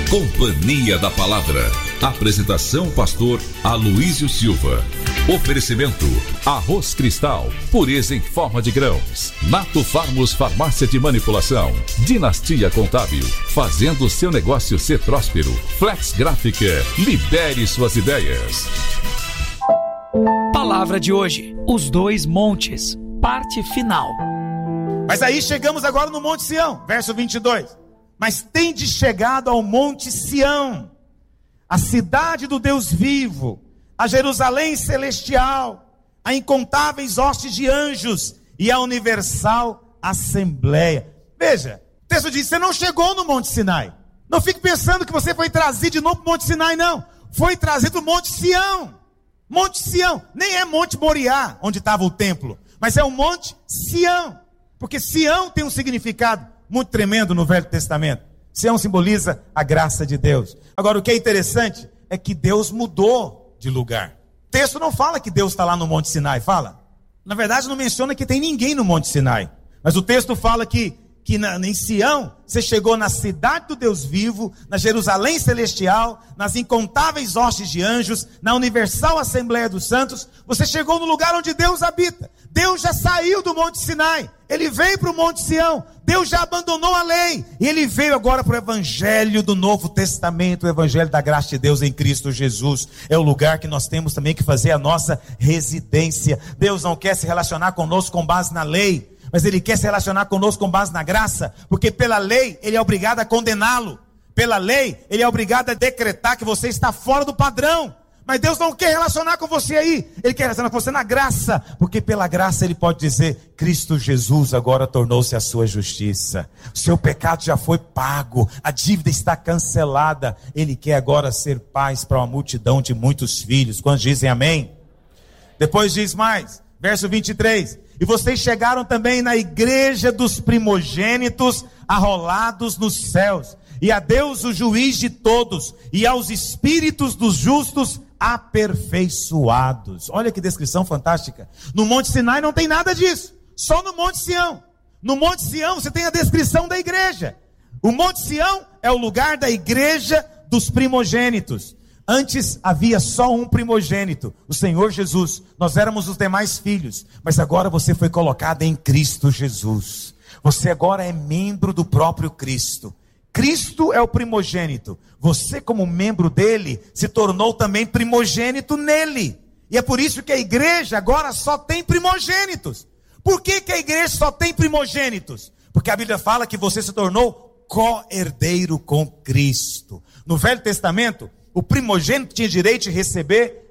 Companhia da Palavra. Apresentação pastor Aloísio Silva. Oferecimento: Arroz Cristal, pureza em forma de grãos. Nato Farmos Farmácia de Manipulação. Dinastia Contábil, fazendo seu negócio ser próspero. Flex Gráfica, libere suas ideias. Palavra de hoje: os dois montes, parte final. Mas aí chegamos agora no Monte Sião, verso 22. Mas tendes chegado ao Monte Sião, a cidade do Deus vivo, a Jerusalém celestial, a incontáveis hostes de anjos e a universal assembleia. Veja, o texto diz: você não chegou no Monte Sinai. Não fique pensando que você foi trazido de novo para o Monte Sinai, não. Foi trazido do Monte Sião. Monte Sião, nem é Monte Moriá, onde estava o templo, mas é o Monte Sião, porque Sião tem um significado muito tremendo no Velho Testamento. Sião simboliza a graça de Deus. Agora, o que é interessante é que Deus mudou de lugar. O texto não fala que Deus está lá no Monte Sinai, fala? Na verdade, não menciona que tem ninguém no Monte Sinai. Mas o texto fala que em Sião, você chegou na cidade do Deus vivo, na Jerusalém celestial, nas incontáveis hostes de anjos, na universal assembleia dos santos. Você chegou no lugar onde Deus habita. Deus já saiu do Monte Sinai, Ele veio para o Monte Sião. Deus já abandonou a lei, e Ele veio agora para o Evangelho do Novo Testamento, o Evangelho da graça de Deus em Cristo Jesus. É o lugar que nós temos também que fazer a nossa residência. Deus não quer se relacionar conosco com base na lei, mas Ele quer se relacionar conosco com base na graça, porque pela lei Ele é obrigado a condená-lo. Pela lei Ele é obrigado a decretar que você está fora do padrão. Mas Deus não quer relacionar com você aí, Ele quer relacionar com você na graça, porque pela graça Ele pode dizer: Cristo Jesus agora tornou-se a sua justiça, o seu pecado já foi pago, a dívida está cancelada. Ele quer agora ser paz para uma multidão de muitos filhos. Quantos dizem amém? Depois diz mais, verso 23: e vocês chegaram também na igreja dos primogênitos arrolados nos céus, e a Deus o juiz de todos, e aos espíritos dos justos aperfeiçoados. Olha que descrição fantástica. No Monte Sinai não tem nada disso, só no Monte Sião. No Monte Sião você tem a descrição da igreja. O Monte Sião é o lugar da igreja dos primogênitos. Antes havia só um primogênito, o Senhor Jesus. Nós éramos os demais filhos, mas agora você foi colocado em Cristo Jesus. Você agora é membro do próprio Cristo. Cristo é o primogênito. Você, como membro dele, se tornou também primogênito nele. E é por isso que a igreja agora só tem primogênitos. Por que a igreja só tem primogênitos? Porque a Bíblia fala que você se tornou co-herdeiro com Cristo. No Velho Testamento, o primogênito tinha direito de receber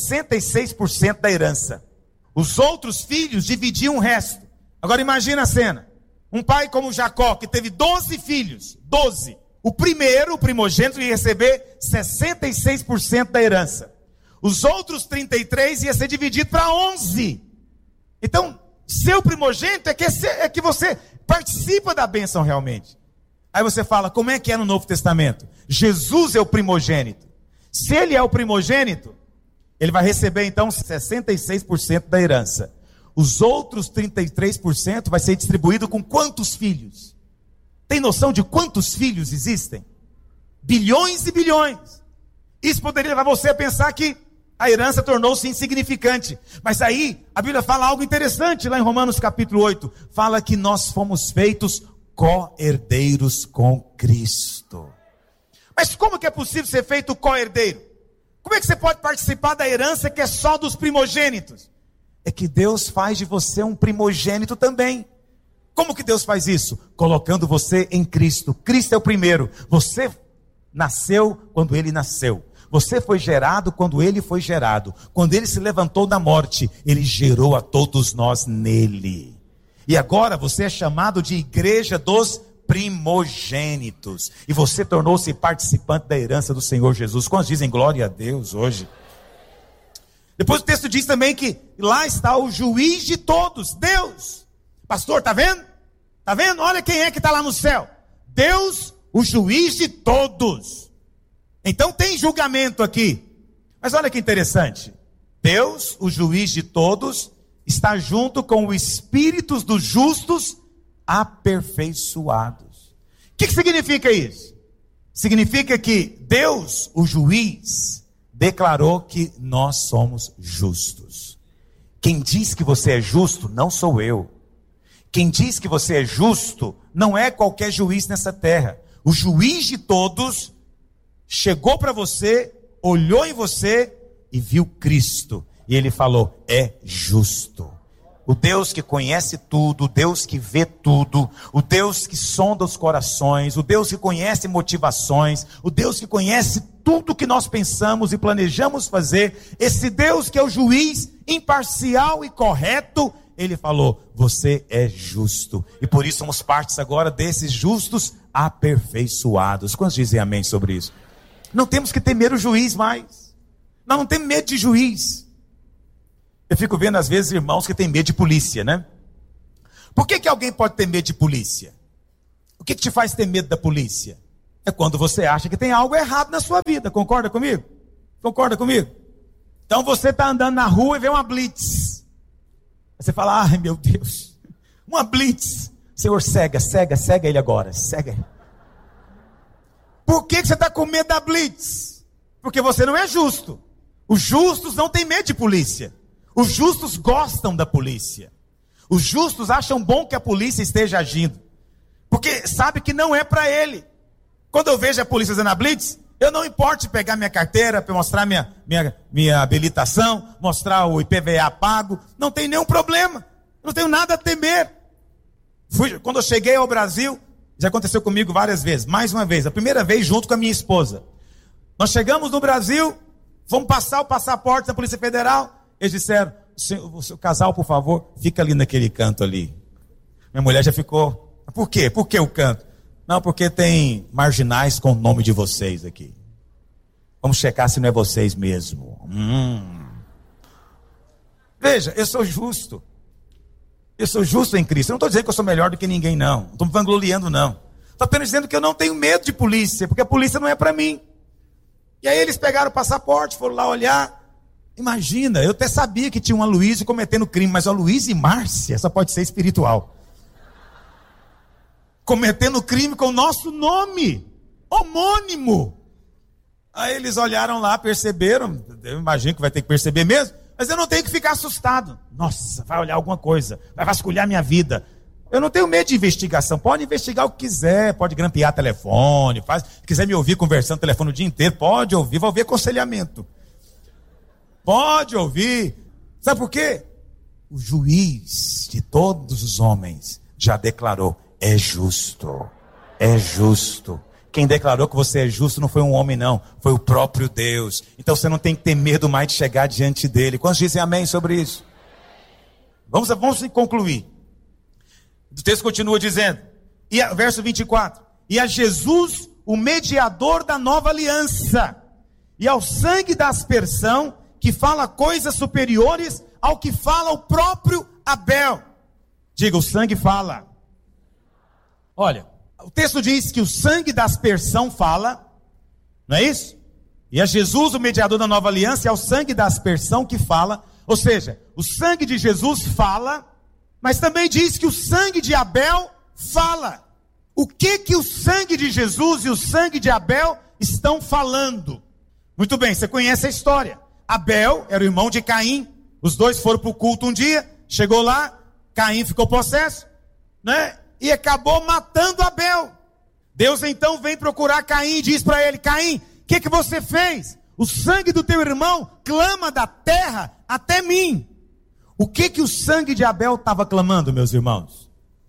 66% da herança. Os outros filhos dividiam o resto. Agora imagina a cena. Um pai como Jacó, que teve 12 filhos, 12. O primeiro, o primogênito, ia receber 66% da herança. Os outros 33 ia ser dividido para 11. Então, seu primogênito é que você participa da bênção realmente. Aí você fala: como é que é no Novo Testamento? Jesus é o primogênito. Se ele é o primogênito, ele vai receber então 66% da herança. Os outros 33% vai ser distribuído com quantos filhos? Tem noção de quantos filhos existem? Bilhões e bilhões. Isso poderia levar você a pensar que a herança tornou-se insignificante. Mas aí a Bíblia fala algo interessante lá em Romanos capítulo 8. Fala que nós fomos feitos co-herdeiros com Cristo. Mas como que é possível ser feito co-herdeiro? Como é que você pode participar da herança que é só dos primogênitos? É que Deus faz de você um primogênito também. Como que Deus faz isso? Colocando você em Cristo. Cristo é o primeiro. Você nasceu quando Ele nasceu. Você foi gerado quando Ele foi gerado. Quando Ele se levantou da morte, Ele gerou a todos nós nele. E agora você é chamado de igreja dos primogênitos. E você tornou-se participante da herança do Senhor Jesus. Quantos dizem glória a Deus hoje? Depois o texto diz também que lá está o juiz de todos, Deus. Pastor, está vendo? Está vendo? Olha quem é que está lá no céu. Deus, o juiz de todos. Então tem julgamento aqui. Mas olha que interessante. Deus, o juiz de todos, está junto com os espíritos dos justos aperfeiçoados. O que significa isso? Significa que Deus, o juiz, declarou que nós somos justos. Quem diz que você é justo não sou eu. Quem diz que você é justo não é qualquer juiz nessa terra. O juiz de todos chegou para você, olhou em você e viu Cristo. E ele falou, é justo. O Deus que conhece tudo, o Deus que vê tudo, o Deus que sonda os corações, o Deus que conhece motivações, o Deus que conhece tudo que nós pensamos e planejamos fazer, esse Deus que é o juiz imparcial e correto, ele falou, você é justo. E por isso somos partes agora desses justos aperfeiçoados. Quantos dizem amém sobre isso? Não temos que temer o juiz mais. Nós não temos medo de juiz. Eu fico vendo às vezes irmãos que têm medo de polícia, né? Por que alguém pode ter medo de polícia? O que te faz ter medo da polícia? É quando você acha que tem algo errado na sua vida. Concorda comigo? Concorda comigo? Então você está andando na rua e vê uma blitz. Você fala, ai meu Deus, uma blitz. Senhor, cega ele agora, cega ele. Por que você está com medo da blitz? Porque você não é justo. Os justos não têm medo de polícia. Os justos gostam da polícia. Os justos acham bom que a polícia esteja agindo. Porque sabe que não é para ele. Quando eu vejo a polícia fazendo a blitz, eu não importo de pegar minha carteira, para mostrar minha habilitação, mostrar o IPVA pago. Não tem nenhum problema. Não tenho nada a temer. Quando eu cheguei ao Brasil, já aconteceu comigo várias vezes. Mais uma vez, a primeira vez junto com a minha esposa. Nós chegamos no Brasil, fomos passar o passaporte da Polícia Federal. Eles disseram, o seu casal, por favor, fica ali naquele canto ali. Minha mulher já ficou, por quê? Por que o canto? Não, porque tem marginais com o nome de vocês aqui. Vamos checar se não é vocês mesmo. Veja, eu sou justo. Eu sou justo em Cristo. Eu não estou dizendo que eu sou melhor do que ninguém, não. Não estou me vangloriando, não. Estou apenas dizendo que eu não tenho medo de polícia, porque a polícia não é para mim. E aí eles pegaram o passaporte, foram lá olhar. Imagina, eu até sabia que tinha uma Luísa cometendo crime, mas a Luísa e Márcia só pode ser espiritual. Cometendo crime com o nosso nome, homônimo. Aí eles olharam lá, perceberam, eu imagino que vai ter que perceber mesmo, mas eu não tenho que ficar assustado. Nossa, vai olhar alguma coisa, vai vasculhar minha vida. Eu não tenho medo de investigação, pode investigar o que quiser, pode grampear telefone, se quiser me ouvir conversando no telefone o dia inteiro, pode ouvir, vai ouvir aconselhamento. Pode ouvir. Sabe por quê? O juiz de todos os homens já declarou, é justo. É justo. Quem declarou que você é justo não foi um homem não, foi o próprio Deus. Então você não tem que ter medo mais de chegar diante dele. Quantos dizem amém sobre isso? Vamos concluir. O texto continua dizendo, verso 24. E a Jesus, o mediador da nova aliança, e ao sangue da aspersão, que fala coisas superiores ao que fala o próprio Abel. Diga, o sangue fala. Olha, o texto diz que o sangue da aspersão fala, não é isso? E é Jesus, o mediador da nova aliança, é o sangue da aspersão que fala. Ou seja, o sangue de Jesus fala, mas também diz que o sangue de Abel fala. O que o sangue de Jesus e o sangue de Abel estão falando? Muito bem, você conhece a história. Abel era o irmão de Caim, os dois foram para o culto um dia, chegou lá, Caim ficou possesso, né? E acabou matando Abel. Deus então vem procurar Caim e diz para ele, Caim, o que você fez? O sangue do teu irmão clama da terra até mim. O que o sangue de Abel estava clamando, meus irmãos?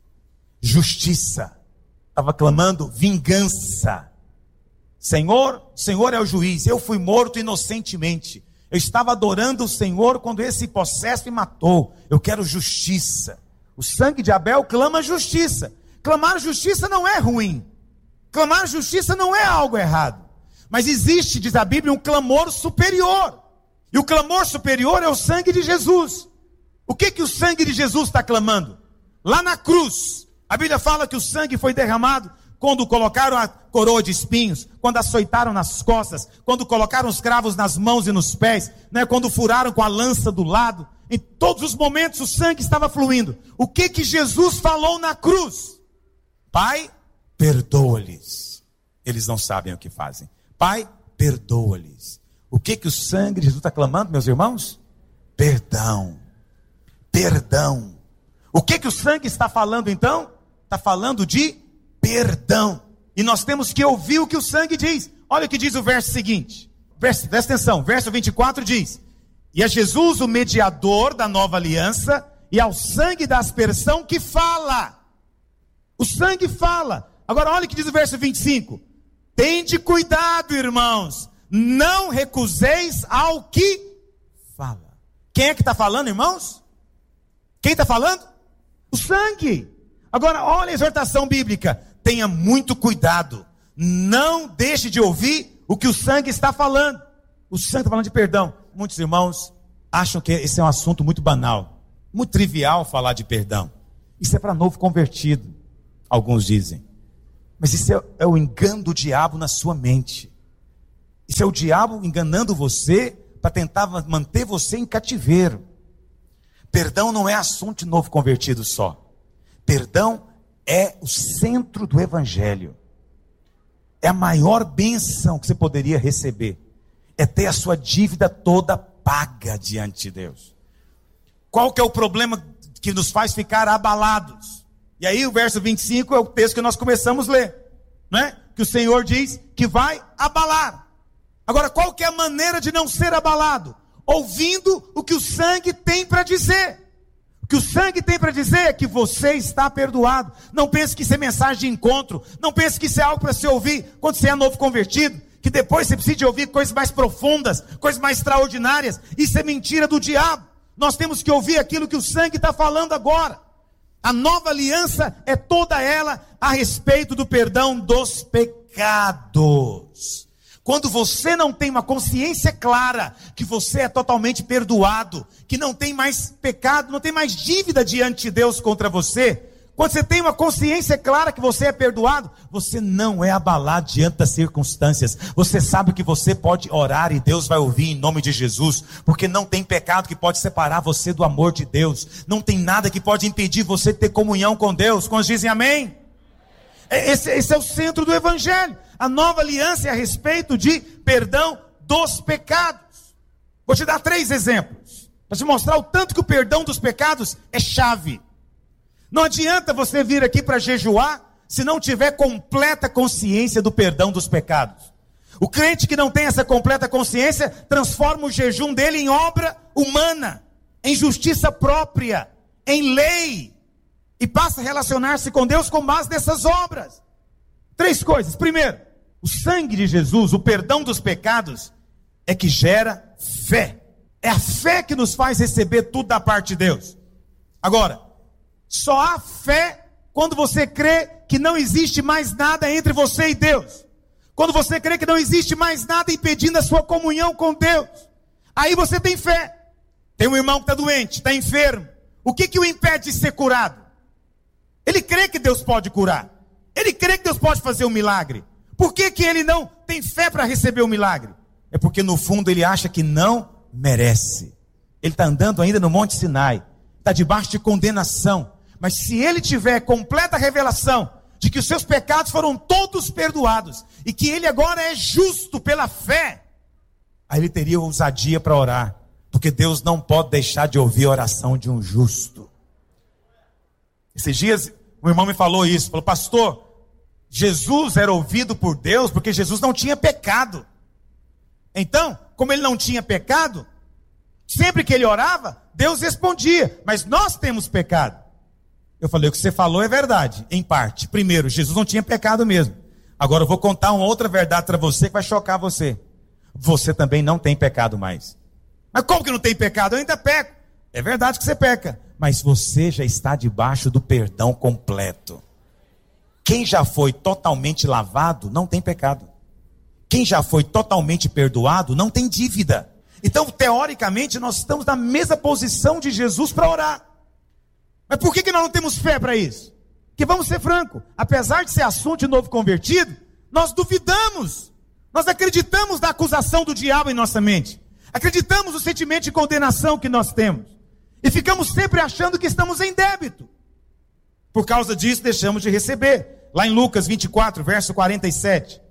Justiça. Estava clamando vingança. Senhor é o juiz, eu fui morto inocentemente. Eu estava adorando o Senhor quando esse possesso me matou. Eu quero justiça. O sangue de Abel clama justiça. Clamar justiça não é ruim. Clamar justiça não é algo errado. Mas existe, diz a Bíblia, um clamor superior. E o clamor superior é o sangue de Jesus. O que o sangue de Jesus está clamando? Lá na cruz, a Bíblia fala que o sangue foi derramado quando colocaram a coroa de espinhos, quando açoitaram nas costas, quando colocaram os cravos nas mãos e nos pés, né? Quando furaram com a lança do lado. Em todos os momentos o sangue estava fluindo. O que Jesus falou na cruz? Pai, perdoa-lhes. eles não sabem o que fazem. Pai, perdoa-lhes. O que o sangue de Jesus está clamando, meus irmãos? Perdão. Perdão. O que o sangue está falando então? Está falando de perdão. E nós temos que ouvir o que o sangue diz. Olha o que diz o verso seguinte. Presta atenção, verso 24 diz: e a Jesus, o mediador da nova aliança, e ao sangue da aspersão que fala. O sangue fala. Agora olha o que diz o verso 25. Tende cuidado, irmãos, não recuseis ao que fala. Quem é que está falando, irmãos? Quem está falando? O sangue. Agora olha a exortação bíblica. Tenha muito cuidado. Não deixe de ouvir o que o sangue está falando. O sangue está falando de perdão. Muitos irmãos acham que esse é um assunto muito banal, muito trivial falar de perdão. Isso é para novo convertido, alguns dizem. Mas isso é o engano do diabo na sua mente. Isso é o diabo enganando você para tentar manter você em cativeiro. Perdão não é assunto de novo convertido só. Perdão é o centro do evangelho. É a maior bênção que você poderia receber. É ter a sua dívida toda paga diante de Deus. Qual que é o problema que nos faz ficar abalados? E aí o verso 25 é o texto que nós começamos a ler, né? Que o Senhor diz que vai abalar. Agora, qual que é a maneira de não ser abalado? Ouvindo o que o sangue tem para dizer. O que o sangue tem para dizer é que você está perdoado. Não pense que isso é mensagem de encontro. Não pense que isso é algo para se ouvir quando você é novo convertido. Que depois você precisa de ouvir coisas mais profundas, coisas mais extraordinárias. Isso é mentira do diabo. Nós temos que ouvir aquilo que o sangue está falando agora. A nova aliança é toda ela a respeito do perdão dos pecados. Quando você não tem uma consciência clara que você é totalmente perdoado, que não tem mais pecado, não tem mais dívida diante de Deus contra você, quando você tem uma consciência clara que você é perdoado, você não é abalado diante das circunstâncias. Você sabe que você pode orar e Deus vai ouvir em nome de Jesus, porque não tem pecado que pode separar você do amor de Deus. Não tem nada que pode impedir você de ter comunhão com Deus. Quando dizem amém? Esse é o centro do evangelho. A nova aliança é a respeito de perdão dos pecados. Vou te dar 3 exemplos, para te mostrar o tanto que o perdão dos pecados é chave. Não adianta você vir aqui para jejuar se não tiver completa consciência do perdão dos pecados. O crente que não tem essa completa consciência transforma o jejum dele em obra humana, em justiça própria, em lei, e passa a relacionar-se com Deus com base nessas obras. 3 coisas. Primeiro, o sangue de Jesus, o perdão dos pecados, é que gera fé. É a fé que nos faz receber tudo da parte de Deus. Agora, só há fé quando você crê que não existe mais nada entre você e Deus. Quando você crê que não existe mais nada impedindo a sua comunhão com Deus. Aí você tem fé. Tem um irmão que está doente, está enfermo. O que o impede de ser curado? Ele crê que Deus pode curar. Ele crê que Deus pode fazer um milagre. Por que ele não tem fé para receber o milagre? É porque no fundo ele acha que não merece. Ele está andando ainda no Monte Sinai. Está debaixo de condenação. Mas se ele tiver completa revelação de que os seus pecados foram todos perdoados e que ele agora é justo pela fé, aí ele teria ousadia para orar. Porque Deus não pode deixar de ouvir a oração de um justo. Esses dias um irmão me falou isso. Falou: pastor, Jesus era ouvido por Deus porque Jesus não tinha pecado. Então, como ele não tinha pecado, sempre que ele orava, Deus respondia. Mas nós temos pecado. Eu falei: o que você falou é verdade, em parte. Primeiro, Jesus não tinha pecado mesmo. Agora eu vou contar uma outra verdade para você que vai chocar você. Você também não tem pecado mais. Mas como que não tem pecado? Eu ainda peco. É verdade que você peca, mas você já está debaixo do perdão completo. Quem já foi totalmente lavado não tem pecado. Quem já foi totalmente perdoado não tem dívida. Então, teoricamente, nós estamos na mesma posição de Jesus para orar. Mas por que nós não temos fé para isso? Porque vamos ser francos, apesar de ser assunto de novo convertido, nós duvidamos. Nós acreditamos na acusação do diabo em nossa mente. Acreditamos no sentimento de condenação que nós temos. E ficamos sempre achando que estamos em débito. Por causa disso, deixamos de receber. Lá em Lucas 24, verso 47.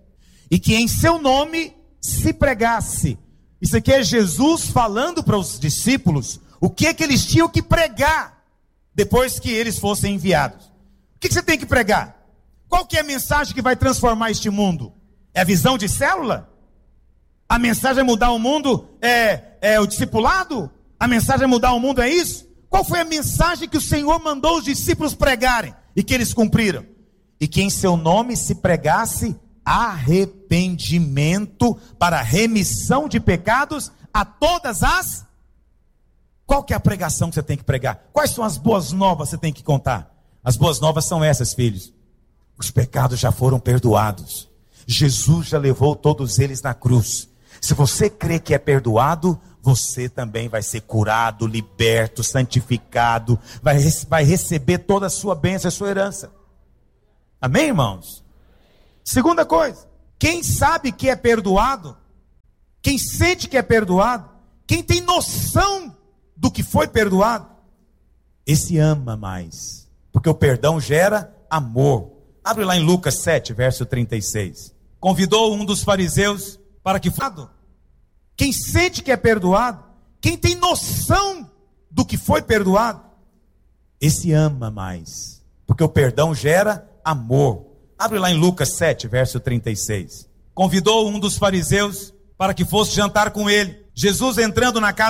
e que em seu nome se pregasse. Isso aqui é Jesus falando para os discípulos o que é que eles tinham que pregar depois que eles fossem enviados. O que você tem que pregar? Qual que é a mensagem que vai transformar este mundo? É a visão de célula? A mensagem é mudar o mundo? É o discipulado? A mensagem é mudar o mundo, é isso? Qual foi a mensagem que o Senhor mandou os discípulos pregarem e que eles cumpriram? E que em seu nome se pregasse arrependimento para remissão de pecados a todas as... Qual que é a pregação que você tem que pregar? Quais são as boas novas que você tem que contar? As boas novas são essas, filhos. Os pecados já foram perdoados. Jesus já levou todos eles na cruz. Se você crê que é perdoado, você também vai ser curado, liberto, santificado, vai receber toda a sua bênção, a sua herança. Amém, irmãos? Segunda coisa, quem sabe que é perdoado, quem sente que é perdoado, quem tem noção do que foi perdoado, esse ama mais, porque o perdão gera amor. Abre lá em Lucas 7, verso 36. Convidou um dos fariseus para que fosse. Quem sente que é perdoado, quem tem noção do que foi perdoado, esse ama mais, porque o perdão gera amor. Abre lá em Lucas 7, verso 36. Convidou um dos fariseus para que fosse jantar com ele. Jesus entrando na casa